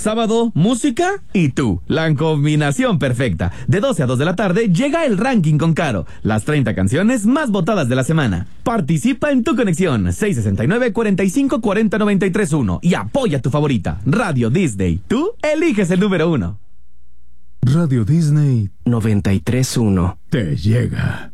sábado, música y tú. La combinación perfecta. De 12 a 2 de la tarde llega el ranking con Caro. Las 30 canciones más votadas de la semana. Participa en tu conexión 669-4540-931 y apoya tu favorita. Radio Disney. Tú eliges el número 1. Radio Disney 93.1 te llega.